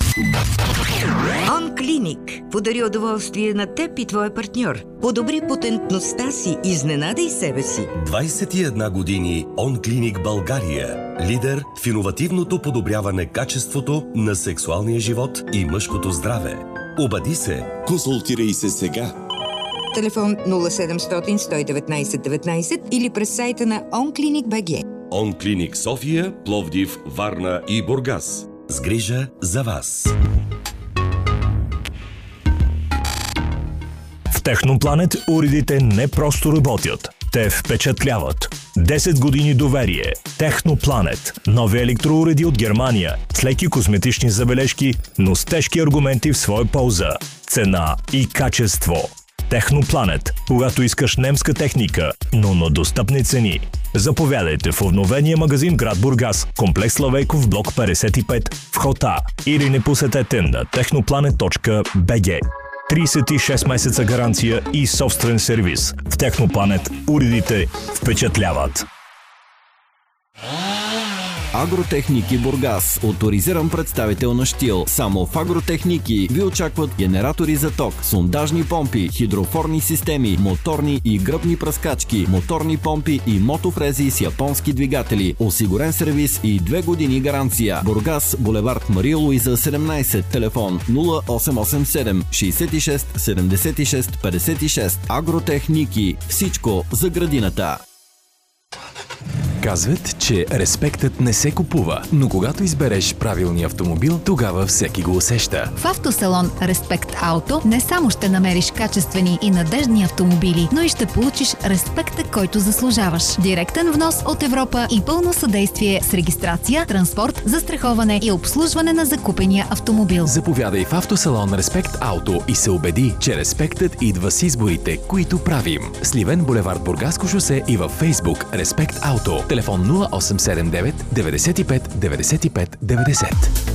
OnClinic подари удоволствие на теб и твоя партньор. Подобри потентността си, изненадай себе си. 21 години OnClinic България. Лидер в иновативното подобряване качеството на сексуалния живот и мъжкото здраве. Обади се. Консултирай се сега. Телефон 0700 119 19 или през сайта на OnClinic BG. OnClinic София, Пловдив, Варна и Бургас. С грижа за вас. В Технопланет уредите не просто работят, те впечатляват. 10 години доверие. Технопланет. Нови електроуреди от Германия. С леки козметични забележки, но с тежки аргументи в своя полза. Цена и качество. Технопланет. Когато искаш немска техника, но на достъпни цени. Заповядайте в обновения магазин град Бургас, комплекс Славейков, блок 55, вход А, или не посетете на technoplanet.bg. 36 месеца гаранция и собствен сервис. В Технопланет уредите впечатляват. Агротехники Бургас. Оторизиран представител на Щил. Само в Агротехники ви очакват генератори за ток, сондажни помпи, хидрофорни системи, моторни и гръбни пръскачки, моторни помпи и мотофрези с японски двигатели. Осигурен сервис и 2 години гаранция. Бургас, булевард Мария Луиза 17, телефон 0887 66 76 56. Агротехники. Всичко за градината. Казват, че респектът не се купува, но когато избереш правилния автомобил, тогава всеки го усеща. В автосалон Респект Ауто не само ще намериш качествени и надеждни автомобили, но и ще получиш респекта, който заслужаваш. Директен внос от Европа и пълно съдействие с регистрация, транспорт, застраховане и обслужване на закупения автомобил. Заповядай в автосалон Респект Ауто и се убеди, че респектът идва с изборите, които правим. Сливен, булевард Бургаско шосе и във Фейсбук Респект Ауто. Телефон 0879 95 95 90.